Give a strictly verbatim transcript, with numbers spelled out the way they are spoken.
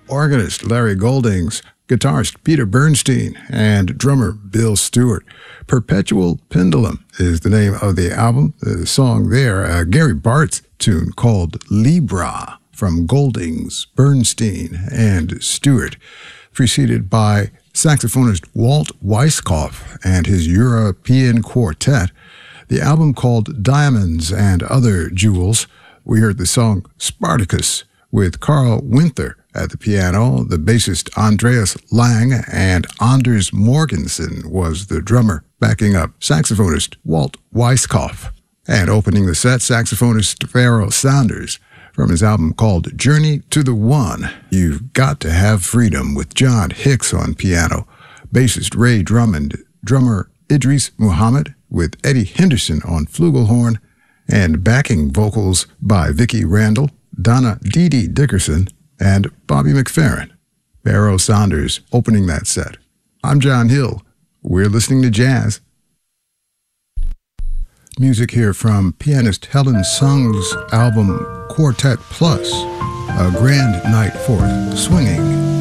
organist Larry Goldings, guitarist Peter Bernstein, and drummer Bill Stewart. Perpetual Pendulum is the name of the album. The song there, uh, Gary Bart's tune called Libra from Goldings, Bernstein, and Stewart, preceded by saxophonist Walt Weiskopf and his European Quartet. The album called Diamonds and Other Jewels. We heard the song Spartacus with Carl Winther at the piano. The bassist Andreas Lang and Anders Morgensen was the drummer, backing up saxophonist Walt Weiskopf. And opening the set, saxophonist Pharoah Sanders from his album called Journey to the One. You've Got to Have Freedom with John Hicks on piano, bassist Ray Drummond, drummer Idris Muhammad with Eddie Henderson on flugelhorn, and backing vocals by Vicki Randall, Donna Dee Dee Dickerson, and Bobby McFerrin. Pharoah Sanders opening that set. I'm John Hill. We're listening to jazz. Music here from pianist Helen Sung's album Quartet Plus, a grand night for swinging